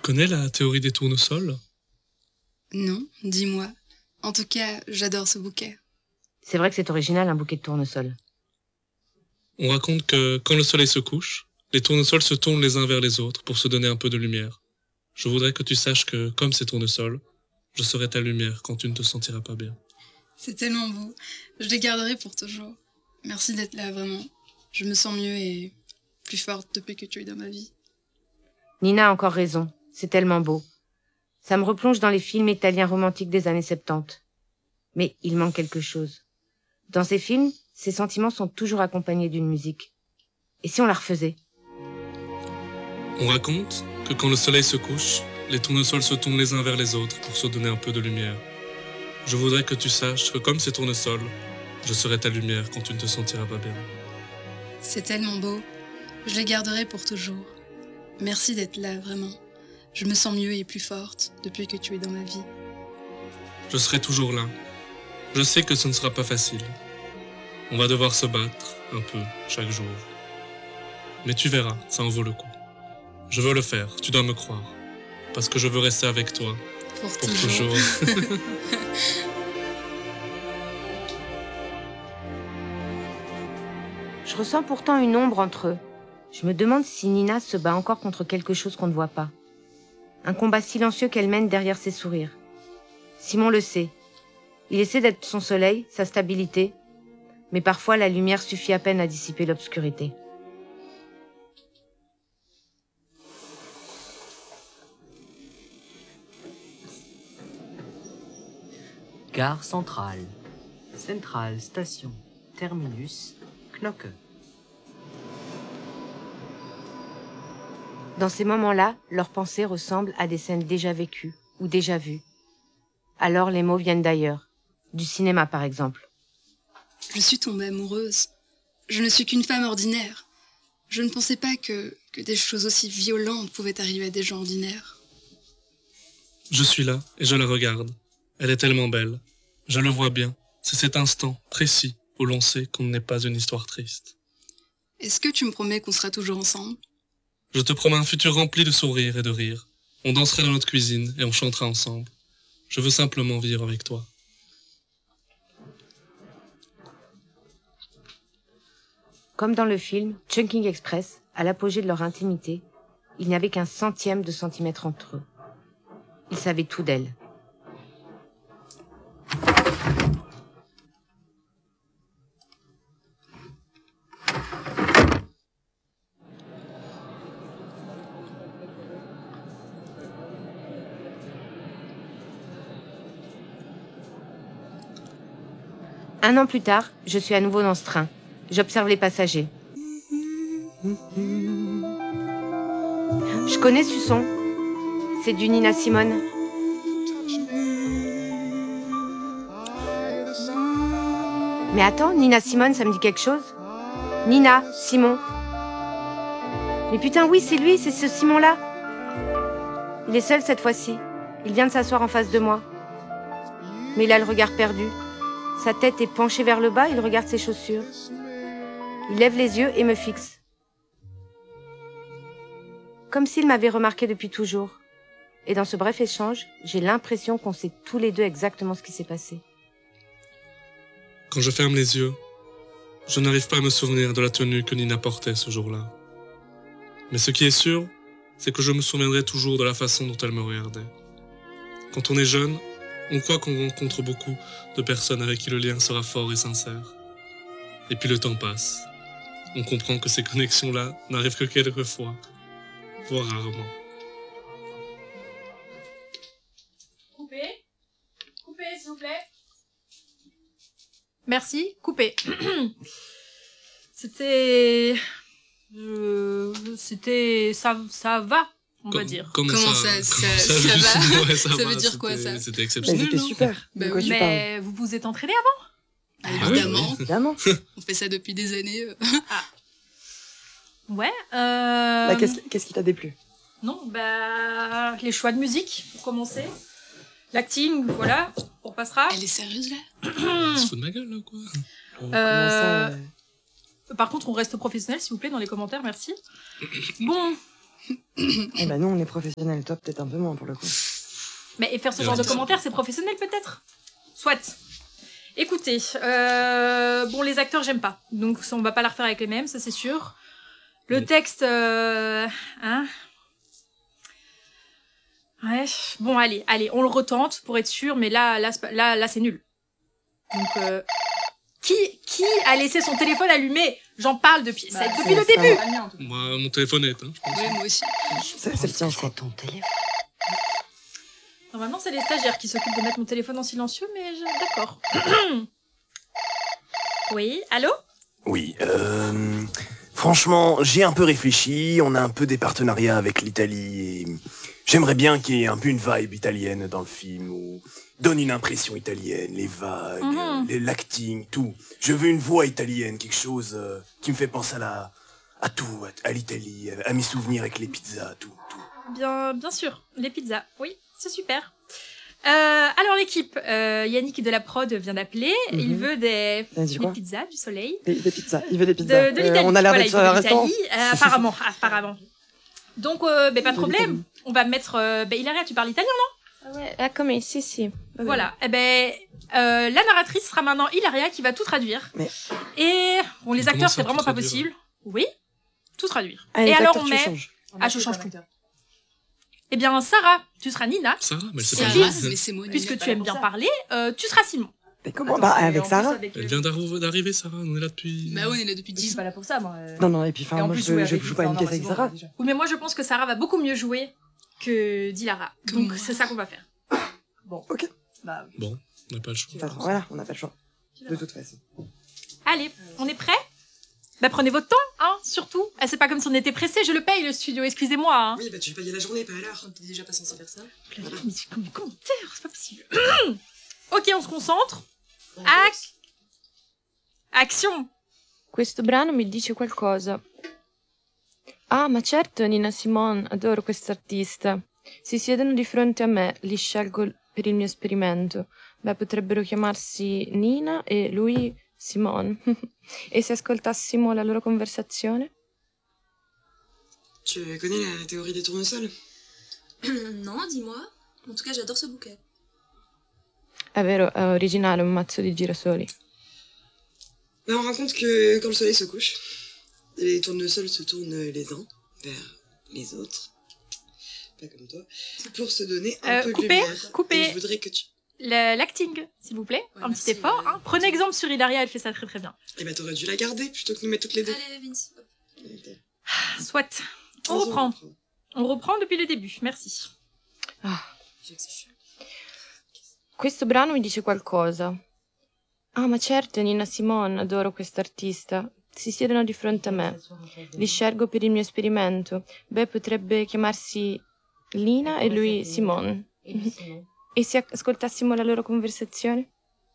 connais la théorie des tournesols? Non, dis-moi. En tout cas, j'adore ce bouquet. C'est vrai que c'est original, un bouquet de tournesol. On raconte que quand le soleil se couche, les tournesols se tournent les uns vers les autres pour se donner un peu de lumière. Je voudrais que tu saches que, comme ces tournesols, je serai ta lumière quand tu ne te sentiras pas bien. C'est tellement beau. Je les garderai pour toujours. Merci d'être là, vraiment. Je me sens mieux et plus forte depuis que tu es dans ma vie. Nina a encore raison. C'est tellement beau. Ça me replonge dans les films italiens romantiques des années 70. Mais il manque quelque chose. Dans ces films, ces sentiments sont toujours accompagnés d'une musique. Et si on la refaisait? On raconte que quand le soleil se couche, les tournesols se tournent les uns vers les autres pour se donner un peu de lumière. Je voudrais que tu saches que comme ces tournesols, je serai ta lumière quand tu ne te sentiras pas bien. C'est tellement beau. Je les garderai pour toujours. Merci d'être là, vraiment. Je me sens mieux et plus forte depuis que tu es dans ma vie. Je serai toujours là. Je sais que ce ne sera pas facile. On va devoir se battre un peu chaque jour. Mais tu verras, ça en vaut le coup. Je veux le faire, tu dois me croire. Parce que je veux rester avec toi. Pour toujours. Je ressens pourtant une ombre entre eux. Je me demande si Nina se bat encore contre quelque chose qu'on ne voit pas. Un combat silencieux qu'elle mène derrière ses sourires. Simon le sait. Il essaie d'être son soleil, sa stabilité, mais parfois la lumière suffit à peine à dissiper l'obscurité. Gare centrale. Centrale station. Terminus. Knocke. Dans ces moments-là, leurs pensées ressemblent à des scènes déjà vécues ou déjà vues. Alors les mots viennent d'ailleurs. Du cinéma, par exemple. Je suis tombée amoureuse. Je ne suis qu'une femme ordinaire. Je ne pensais pas que des choses aussi violentes pouvaient arriver à des gens ordinaires. Je suis là et je la regarde. Elle est tellement belle. Je le vois bien. C'est cet instant précis où l'on sait qu'on n'est pas une histoire triste. Est-ce que tu me promets qu'on sera toujours ensemble? Je te promets un futur rempli de sourires et de rires. On dansera dans notre cuisine et on chantera ensemble. Je veux simplement vivre avec toi. Comme dans le film Chungking Express, à l'apogée de leur intimité, il n'y avait qu'un centième de centimètre entre eux. Ils savaient tout d'elle. Un an plus tard, je suis à nouveau dans ce train. J'observe les passagers. Je connais ce son. C'est du Nina Simone. Mais attends, Nina Simone, ça me dit quelque chose? Nina, Simon. Mais putain, oui, c'est lui, c'est ce Simon-là. Il est seul cette fois-ci. Il vient de s'asseoir en face de moi. Mais il a le regard perdu. Sa tête est penchée vers le bas, il regarde ses chaussures. Il lève les yeux et me fixe. Comme s'il m'avait remarqué depuis toujours. Et dans ce bref échange, j'ai l'impression qu'on sait tous les deux exactement ce qui s'est passé. Quand je ferme les yeux, je n'arrive pas à me souvenir de la tenue que Nina portait ce jour-là. Mais ce qui est sûr, c'est que je me souviendrai toujours de la façon dont elle me regardait. Quand on est jeune, on croit qu'on rencontre beaucoup de personnes avec qui le lien sera fort et sincère. Et puis le temps passe. On comprend que ces connexions-là n'arrivent que quelques fois, voire rarement. Coupez, s'il vous plaît. Merci, coupé. C'était... Ça va, on va dire. Comment ça va? Ouais, Ça veut dire quoi, ça? C'était exceptionnel. C'était super. Bah De quoi oui. tu parles? Mais vous vous êtes entraîné avant? Évidemment. Évidemment. On fait ça depuis des années. Ouais. Bah, qu'est-ce qui t'a déplu? Non, bah... Les choix de musique, pour commencer. L'acting, voilà, on passera. Elle est sérieuse, là? Tu te fous de ma gueule, là, quoi? Comment ça, Par contre, on reste professionnel, s'il vous plaît, dans les commentaires, merci. Bon, Eh ben, nous, on est professionnels. Toi, peut-être un peu moins, pour le coup. Mais et faire ce genre de commentaires, c'est professionnel peut-être. Soit. Écoutez, bon, les acteurs, j'aime pas. Donc, on va pas la refaire avec les mêmes, ça c'est sûr. Le texte, hein. Ouais, bon, allez, on le retente pour être sûr, mais là, c'est nul. Donc, qui a laissé son téléphone allumé? J'en parle depuis le début. Moi, mon téléphone est éteint, je pense. Ouais, moi aussi. C'est le tien, je crois. ton téléphone. Normalement, c'est les stagiaires qui s'occupent de mettre mon téléphone en silencieux, mais d'accord. Oui, allô? Oui, franchement, j'ai un peu réfléchi, on a un peu des partenariats avec l'Italie, et j'aimerais bien qu'il y ait un peu une vibe italienne dans le film, ou donne une impression italienne, les vagues, l'acting, tout. Je veux une voix italienne, quelque chose qui me fait penser à tout, à l'Italie, à mes souvenirs avec les pizzas, tout. Bien sûr, les pizzas, oui, c'est super. Alors l'équipe, Yannick de la prod vient d'appeler, il veut des pizzas du soleil. Des pizzas, il veut des pizzas. De l'Italie, on a l'air voilà, d'être sur un restaurant. Apparemment. Donc, pas de problème, on va mettre... Hilaria, tu parles italien, non? Ouais, eccomi, si. Voilà, la narratrice sera maintenant Hilaria qui va tout traduire. Mais... Et, bon, les Comment acteurs, ça, c'est vraiment tout pas traduire? possible. Oui, tout traduire. Allez, Et alors, acteurs, on tu met... changes. je change tout. Eh bien, Sarah, tu seras Nina. Sarah, mais elle s'est Sarah, pas Mais c'est moi. Puisque tu aimes bien parler, tu seras Simon. Mais comment? Bah, avec Sarah. Elle vient d'arriver, Sarah, on est là depuis... Bah ouais, on est là depuis 10 ans. là pour ça, moi. Non, et puis, enfin, moi, je joue pas une pièce avec Sarah. Oui, mais moi, je pense que Sarah va beaucoup mieux jouer que Dilara. Donc, c'est ça qu'on va faire. Bon. Ok. Bah, Bon, on n'a pas le choix. Voilà, on n'a pas le choix. De toute façon. Allez, on est prêts? Prenez votre temps, hein, surtout. C'est pas comme si on était pressés, je le paye, le studio, excusez-moi, hein. Oui, tu payais la journée, pas à l'heure. T'es déjà pas censé faire ça. Mais c'est comme des commentaires, c'est pas possible. Ok, on se concentre. Action. Questo brano mi dice qualcosa. Ah, ma certo, Nina Simone, adoro quest'artista. Si siedono di fronte a me, li scelgo per il mio esperimento. Potrebbero chiamarsi Nina e lui Simone. E se ascoltassimo la loro conversazione? Tu connais la théorie des tournesols? Non, dis-moi. En tout cas, j'adore ce bouquet. È vero, è originale, un mazzo di girasoli. On raconte que quand le soleil se couche, les tournesols se tournent les uns vers les autres, pas comme toi, pour se donner un peu de lumière. Coupez. Et je voudrais que tu... L'acting, s'il vous plaît. Ouais, un merci, petit effort. Hein. Prenez exemple sur Hilaria, elle fait ça très très bien. Eh t'aurais dû la garder plutôt que nous mettre toutes les deux. Allez, Vince. Soit. On reprend. On reprend depuis le début. Merci. Questo brano mi dice qualcosa. Ah, ma certo, Nina Simone, adoro quest'artista. Si siedono di fronte a me. Li scelgo per il mio esperimento. Potrebbe chiamarsi Lina e lui Simone. E se ascoltassimo la loro conversazione?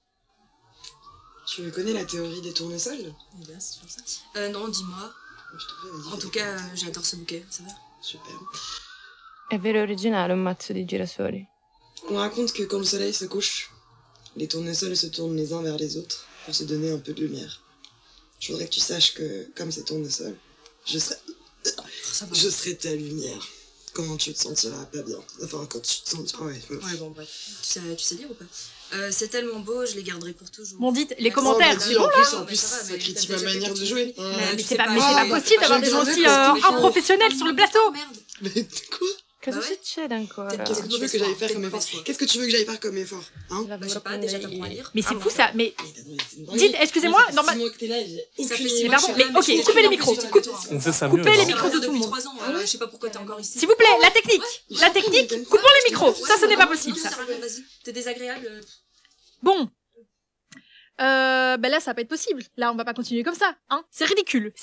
Tu connais la théorie des tournesols? Eh bien, c'est ça. Non, dis-moi. En tout cas, j'adore ce bouquet, ça va? Super. È vero, originale, un mazzo di girasoli. On raconte que quand le soleil se couche, les tournesols se tournent les uns vers les autres pour se donner un peu de lumière. Je voudrais que tu saches que, comme ces tournesols, je serai ta lumière. Quand tu te sentiras pas bien. Enfin, quand tu te sentiras... Ouais, bon, bref. Tu sais lire ou pas? C'est tellement beau, je les garderai pour toujours. Bon, dites, les commentaires, c'est bon, là? En plus, ça critique ma manière de jouer. Mais c'est pas possible d'avoir des gens aussi professionnels sur le plateau. Merde. Mais quoi? Cosa succede ancora? Qu'est-ce que tu veux que j'aille faire comme effort? Qu'est-ce que tu veux que j'aille faire comme effort? Hein? Je sais pas, déjà t'apprends à lire. Mais c'est fou ça, mais... Dites, excusez-moi, ok, coupez les micros. On fait ça mieux. Coupez les micros de tout le monde. 3 ans, je sais pas pourquoi t'es encore ici. S'il vous plaît, la technique, coupons les micros. Ça, ce n'est pas possible, ça. Vas-y, t'es désagréable. Bon. Là, ça va pas être possible. Là, on va pas continuer comme ça, hein. C'est ridicule.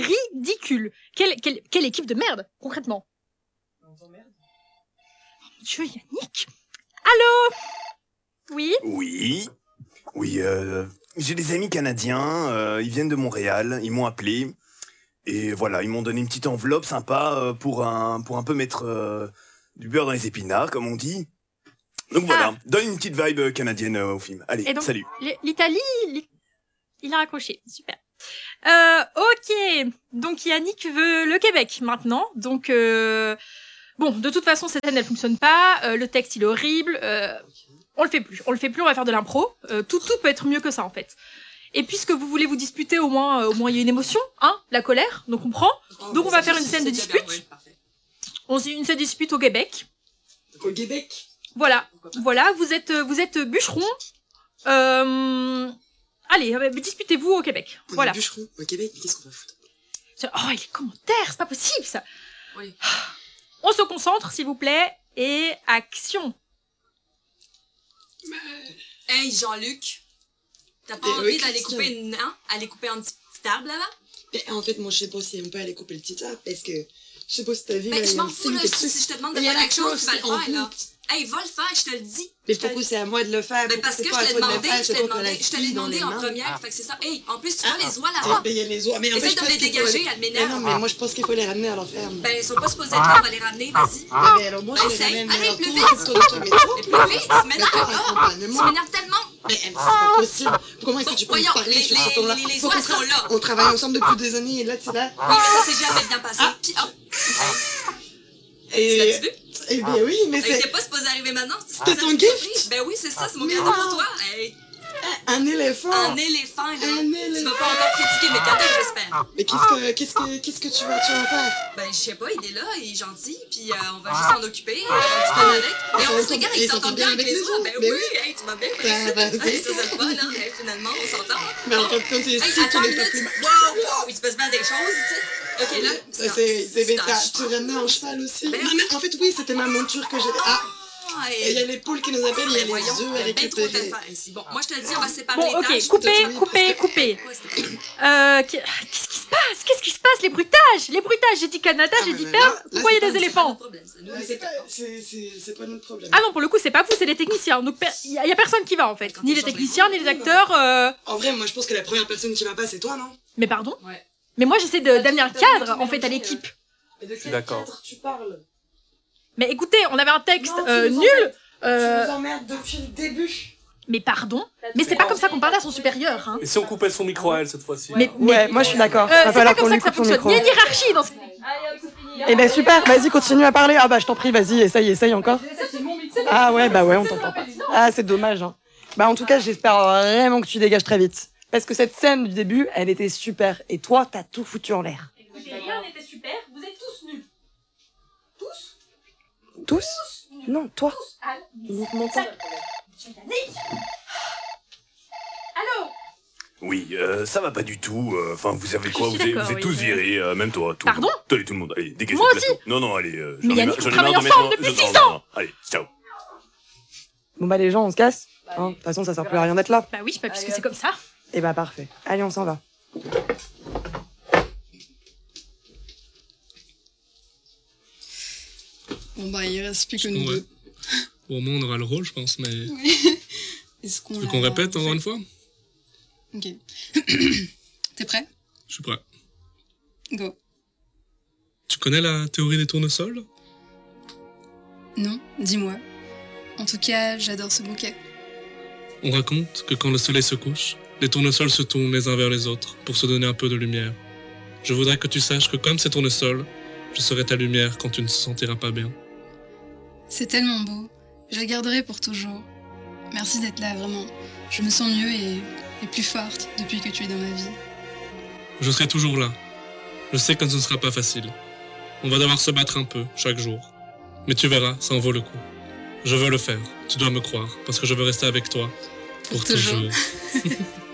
Quelle équipe de merde, concrètement. Oh mon Dieu, Yannick. Allô? Oui? Oui, j'ai des amis canadiens, ils viennent de Montréal, ils m'ont appelé, et voilà, ils m'ont donné une petite enveloppe sympa pour un peu mettre du beurre dans les épinards, comme on dit. Donc voilà, donne une petite vibe canadienne au film. Allez, et donc, salut. L'Italie, il a raccroché. Super. Ok. Donc Yannick veut le Québec maintenant. Donc bon, de toute façon cette scène elle fonctionne pas. Le texte il est horrible. On le fait plus. On va faire de l'impro. Tout peut être mieux que ça en fait. Et puisque vous voulez vous disputer, au moins il y a une émotion, hein, la colère. Donc on prend. Donc on va faire une scène de dispute. Une scène de dispute au Québec. Au Québec. Voilà. Vous êtes bûcheron. Allez, disputez-vous au Québec. On voilà. est bûcheron au Québec, mais qu'est-ce qu'on va foutre? Oh, les commentaires, c'est pas possible ça. Oui. On se concentre, s'il vous plaît, et action. Hey, Jean-Luc, t'as pas envie d'aller couper aller couper un petit arbre là-bas? Mais en fait, moi, je sais pas si on peut aller couper le petit arbre, parce que je sais pas si t'as vu. Mais je m'en fous, là, si je te demande de faire quelque chose, tu vas le faire, là. Hey, va le faire, je te le dis. Mais pourquoi c'est à moi de le faire? Mais parce que je t'ai demandé, je te l'ai demandé en première, fait que c'est ça. Hey, en plus, tu vois les oies là-bas. Il y a les oies, mais en fait, essaye de me les dégager, elle m'énerve. Non, mais moi, je pense qu'il faut les ramener à leur ferme. Ben, ils sont pas supposés être là, on va les ramener, vas-y. Mais alors, moi, je les ramène à allez, leur plus tour. vite. Qu'est-ce qu'on doit Mais plus vite, tu m'énerves. Tu m'énerves tellement. Mais c'est pas possible. Comment est-ce que tu peux me parler sur ce ton-là? Les oies sont là. On travaille ensemble depuis des années, et là, tu là. Oui, mais ça s'est jamais bien passé. Puis, tu l'as-tu vu? Eh bien oui, mais c'est... Il était pas supposé arriver maintenant. C'était ton gift? Ben oui, c'est ça, c'est mon cadeau pour toi. Hey. Un éléphant. Un éléphant, là. Un éléphant. Tu vas pas encore critiquer mes cadeaux, j'espère. Mais qu'est-ce que tu vas faire? Ben, je sais pas, il est là, il est gentil, puis on va juste s'en occuper, tu donnes avec. Et on se regarde, il s'entend bien avec les autres. Ben oui, hey, tu m'as bien pris ça. Ça, c'est le fun, hein. Hey, finalement, on s'entend. Mais en fait, quand tu es ici, tu n'es pas plus... Wow, il se passe bien des choses, tu sais. Ok, là, c'est bêta. Tu ramenais en cheval aussi? Non, mais en fait, oui, c'était ma monture que j'avais... Ah! Il y a les poules qui nous appellent, il y a les œufs à récupérer. Bon, moi, je te le dis, on va séparer les tâches. Coupez. Qu'est-ce qui se passe? Les bruitages. J'ai dit Canada, j'ai dit ferme. Pourquoi il y a des éléphants? C'est pas notre problème. Ah non, pour le coup, c'est pas vous, c'est les techniciens. Donc, il y a personne qui va, en fait. Ni les techniciens, ni les acteurs. En vrai, moi, je pense que la première personne qui va pas, c'est toi, non? Mais pardon? Mais moi, j'essaie d'amener un cadre, en fait, à l'équipe. Je suis d'accord. Tu parles. Mais écoutez, on avait un texte nul. Tu nous emmerdes depuis le début. Mais pardon? Mais c'est pas comme ça qu'on parle à son supérieur, hein. Et si on coupait son micro à elle cette fois-ci? Ouais, moi je suis d'accord. C'est pas comme ça que ça fonctionne. Il y a une hiérarchie dans ce... Eh ben super, vas-y, continue à parler. Ah bah je t'en prie, vas-y, essaye encore. Ah ouais, bah ouais, on t'entend pas. Ah, c'est dommage, hein. Bah en tout cas, j'espère vraiment que tu dégages très vite. Parce que cette scène du début, elle était super. Et toi, t'as tout foutu en l'air. Écoutez, rien n'était super, vous êtes tous nuls. Tous? Non, toi. Uniquement toi. Allô? Oui, ça va pas du tout. Enfin, vous savez quoi? Vous êtes tous virés, même toi. Pardon? Allez, tout le monde. Allez, dégagez Moi le plateau. aussi. Non, allez. Mais Yannick, on travaille ensemble depuis 6 ans. Allez, ciao. Bon bah les gens, on se casse. De toute façon, ça sert plus à rien d'être là. Bah oui, puisque c'est comme ça. Eh bah parfait. Allez, on s'en va. Bon bah il reste plus que nous deux. Au moins on aura le rôle, je pense, mais... Est-ce Tu veux qu'on répète encore une fois? Ok. T'es prêt? Je suis prêt. Go. Tu connais la théorie des tournesols? Non, dis-moi. En tout cas, j'adore ce bouquet. On raconte que quand le soleil se couche, les tournesols se tournent les uns vers les autres pour se donner un peu de lumière. Je voudrais que tu saches que comme ces tournesols, je serai ta lumière quand tu ne te sentiras pas bien. C'est tellement beau. Je le garderai pour toujours. Merci d'être là, vraiment. Je me sens mieux et plus forte depuis que tu es dans ma vie. Je serai toujours là. Je sais que ce ne sera pas facile. On va devoir se battre un peu, chaque jour. Mais tu verras, ça en vaut le coup. Je veux le faire. Tu dois me croire, parce que je veux rester avec toi. Pour toujours.